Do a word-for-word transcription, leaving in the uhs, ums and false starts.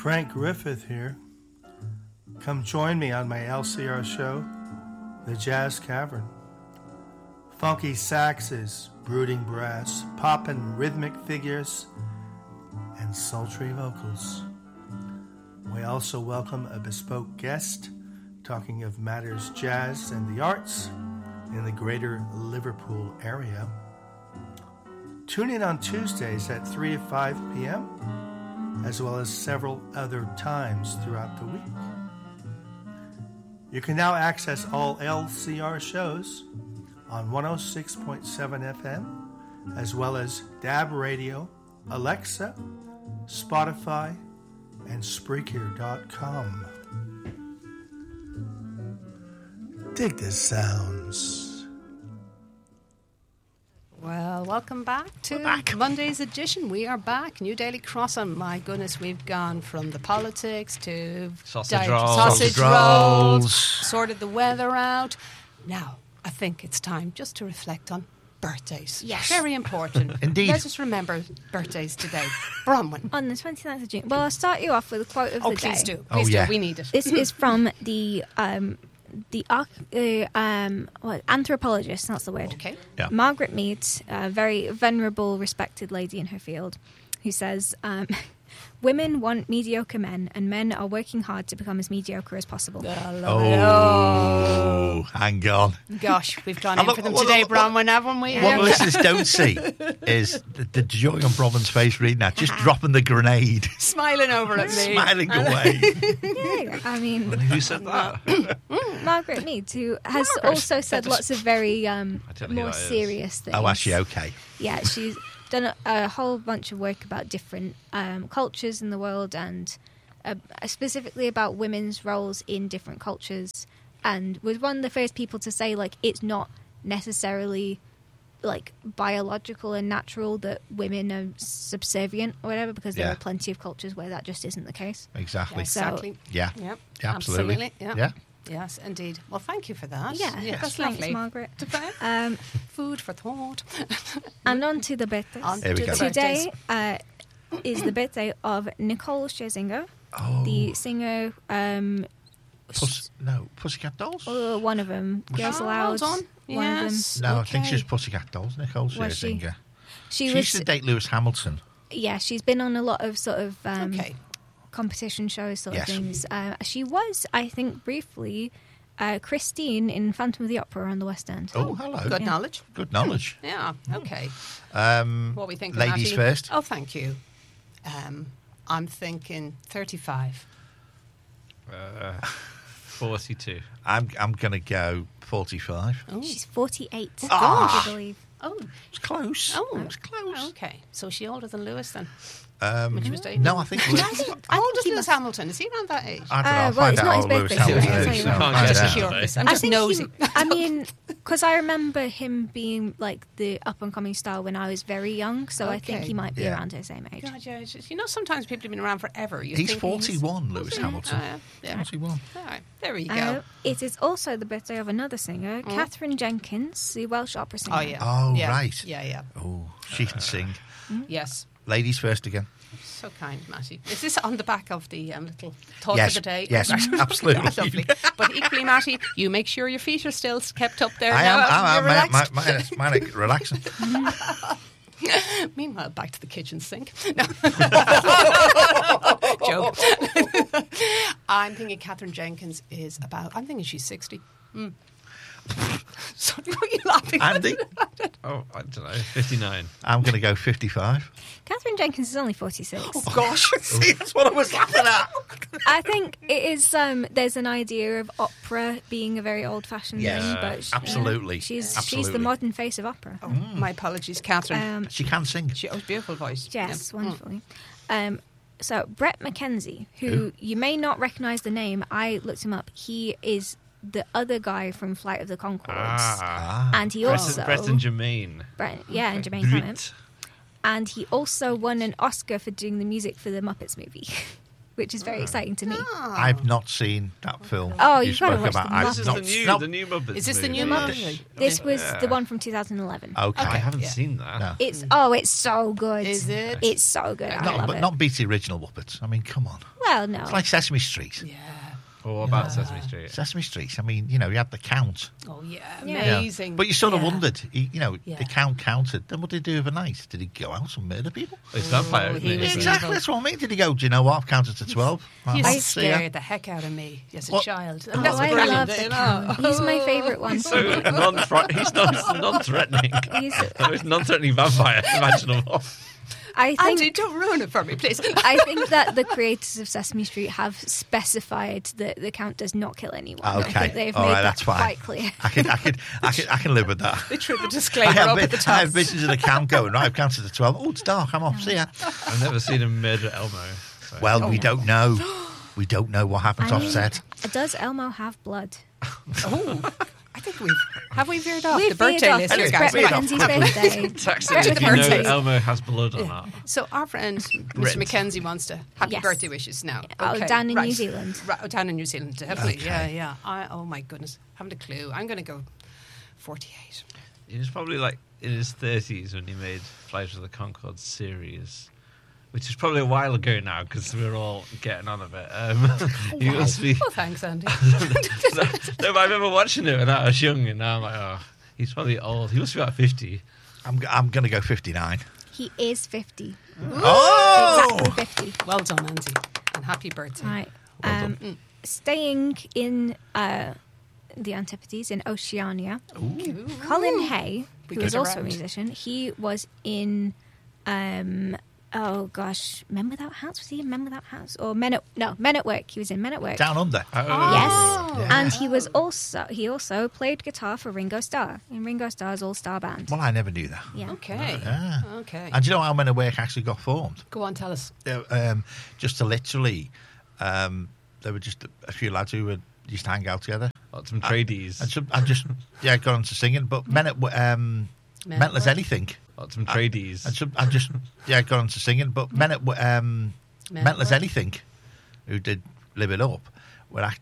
Frank Griffith here. Come join me on my L C R show, The Jazz Cavern. Funky saxes, brooding brass, poppin' rhythmic figures, and sultry vocals. We also welcome a bespoke guest talking of matters jazz and the arts in the greater Liverpool area. Tune in on Tuesdays at three to five p.m., as well as several other times throughout the week. You can now access all L C R shows on one oh six point seven F M, as well as D A B Radio, Alexa, Spotify, and Spreaker dot com. Dig the sounds. Well, welcome back to back. Monday's edition. We are back. New Daily Crossing. My goodness, we've gone from the politics to Sausage di- rolls. sausage Sausage rolls, rolls. sorted the weather out. Now, I think it's time just to reflect on birthdays. Yes. Very important. Indeed. Let's just remember birthdays today. Bronwyn. On the twenty-ninth of June. Well, I'll start you off with a quote of Oh, the please day. do. Oh, Please yeah. do. We need it. This is from the um, the arch- uh, um, what, anthropologist. That's the word. Okay. Yeah. Margaret Mead, a very venerable, respected lady in her field, who says, um, "Women want mediocre men, and men are working hard to become as mediocre as possible." Oh, hang on. Gosh, we've gone Oh, in look, for them what- today, what- Bronwyn, haven't we? What the listeners don't see is the, the joy on Bronwyn's face reading that, just dropping the grenade, Smiling over at me. smiling away. Yeah, I mean, Who said that? Margaret Mead, who has Margaret. also said lots of very um, I don't know who more that is. serious things. Oh, actually, okay. Yeah, she's done a, a whole bunch of work about different um, cultures in the world, and uh, specifically about women's roles in different cultures, and was one of the first people to say, like, it's not necessarily like biological and natural that women are subservient or whatever, because there Yeah. are plenty of cultures where that just isn't the case. Exactly. Exactly. Yeah. Yep. Yeah, absolutely. Absolutely. Yeah. Yeah. Yes, indeed. Well, thank you for that. Yeah, that's thanks, lovely. Margaret. Okay. Um, Food for thought. and on to the birthdays. On Here we to go. the Today birthdays. uh, is the birthday of Nicole Scherzinger, Oh, the singer. Um, Puss, no, Pussycat Dolls? uh, one of them, Girls Oh, Aloud. well done. One of them. Yes. no, I think okay. she's Pussycat Dolls, Nicole Was she? Scherzinger. She, She was, used to date Lewis Hamilton. yeah, she's been on a lot of sort of um, Okay. competition shows, sort Yes. of things. Uh, she was, I think, briefly uh, Christine in Phantom of the Opera on the West End. Oh, hello. Good Yeah. knowledge. Good knowledge. Yeah. Okay. Um, What we think? ladies Matty? first. Oh, thank you. Um, I'm thinking thirty-five. Uh, forty-two. I'm I'm going to go forty-five. Oh. She's forty-eight, Ah. I believe. Oh. It's close. Oh. It's close. Okay. So is she older than Lewis then? Um, When she was dating? no, I think. I Lewis, think- How old think is he Lewis must- Hamilton? Is he around that age? I don't know. Uh, I'll well, find it's out not how his old Lewis birthday, Hamilton so I'll is. tell you I'll what. find Just out. curious. I'm I just think nosy. he- I mean, because I remember him being like the up and coming star when I was very young, so I think Okay. he might be Yeah. around her same age. God, yeah, it's just- you know, sometimes people have been around forever. You He's think forty-one, Lewis Oh, Hamilton. yeah. Yeah. forty-one. All right. There we go. Uh, it is also the birthday of another singer, Mm. Catherine Jenkins, the Welsh opera singer. oh, yeah. Oh, Yeah. right. Yeah, yeah. Oh, she can sing. Yes. Ladies first again. So kind, Matty. Is this on the back of the um, little thought Yes, of the day? yes, Right. absolutely. That's lovely. But equally, Matty, you make sure your feet are still kept up there. I now, am. and I am. you're My, my, relaxed. my, mine are relaxing. Meanwhile, back to the kitchen sink. No. Joke. I'm thinking Catherine Jenkins is about, I'm thinking she's sixty. Mm. Sorry, what are you laughing at? Andy, Oh, I don't know. fifty-nine. I'm going to go fifty-five. Catherine Jenkins is only forty-six. Oh, gosh. See, that's what I was laughing at. I think it is. Um, there's an idea of opera being a very old-fashioned Yes, thing, but she- absolutely. she's she's Absolutely. the modern face of opera. Oh, my apologies, Catherine. Um, She can sing. she has a beautiful voice. yes, Yeah. wonderfully. Um, so Brett McKenzie, who, Who? you may not recognise the name, I looked him up. He is the other guy from Flight of the Conchords, Ah. and he Preston, also Preston Jermaine. Brett, yeah, and Jermaine Brut. Clement, and he also won an Oscar for doing the music for the Muppets movie, which is very exciting to me. I've not seen that film. Oh, you you've gotta spoke watch about. the I've This is not, the new, no. the new Muppets. Is this the movie. new Muppets? This was Yeah. the one from two thousand eleven. Okay. I haven't Yeah. seen that. No. It's oh, it's so good. Is it? It's so good. I Not, love but it. not beat the original Muppets. I mean, come on. Well, Well, no. It's like Sesame Street. Yeah. Or what about Sesame Street? Sesame Street. I mean, you know, you had the count. Oh, yeah. Yeah. Amazing. But you sort of Yeah. wondered, he, you know, Yeah. the count counted. Then what did he do overnight? Did he go out and murder people? It's vampire, Oh, isn't he it? was Isn't it? Exactly. That's what I mean. Did he go, do you know what? I've counted to twelve. I'll He see ya." scared the heck out of me as a What? child. Oh, That's I brilliant, love the you know. count. He's my favourite one. So non he's non non-threatening. He's- The most non-threatening vampire imaginable. I think Andy, don't ruin it for me, please. I think that the creators of Sesame Street have specified that the Count does not kill anyone. I Okay. think they've All made right, that that's fine. quite clear. I can, I can, I can, I can live with that. They threw the I disclaimer have, up vi- at the I top. have visions of the count going, right, I've counted to twelve. Oh, it's dark, I'm off, see ya. I've never seen him murder Elmo. So. Well, we don't know. We don't know what happens I off mean, set. Does Elmo have blood? Oh, I think we've have we veered off We've the birthday veered off. list here, It's guys. Brett veered off. Mackenzie's birthday. Text Back us to if the you know birthdays. Elmo has blood or not. So our friend Mister Brit. Mackenzie wants to happy Yes. birthday wishes now. Oh, Okay, down in right. New Zealand. Right, oh, down in New Zealand, definitely. Okay. Yeah, yeah. I, oh my goodness, haven't a clue. I'm going to go forty-eight. He was probably like in his thirties when he made Flight of the Conchords series, which is probably a while ago now because we're all getting on a bit. Um, he must be. Oh, thanks, Andy. no, no, but I remember watching it when I was young, and now I'm like, oh, he's probably old. He must be about fifty. I'm, g- I'm going to go fifty-nine. He is fifty. Oh! Exactly fifty. Well done, Andy, and happy birthday. Right. Well Um, done. staying in uh, the Antipodes in Oceania, Ooh. Colin Hay, We who is get also a around. musician, he was in. Um, oh gosh, Men Without Hats. Was he in Men Without Hats or Men at no Men at Work? He was in Men at Work. Down under. Oh, Yes, Yeah. and he was also he also played guitar for Ringo Starr in Ringo Starr's All Star Band. Well, I never knew that. Yeah. Okay. Yeah. Okay. And do you know how Men at Work actually got formed? Go on, tell us. Uh, um, just to literally, um, there were just a, a few lads who would used to hang out together. Got some tradies. And, some, and just, yeah, got on to singing. But Men at Wo- um, Men at Mental as Work. Anything. Got some tradies. And, some, and just, yeah, got on to singing. But Men at Wo- um, Men at Mental as Work. Anything, who did Live It Up, were act-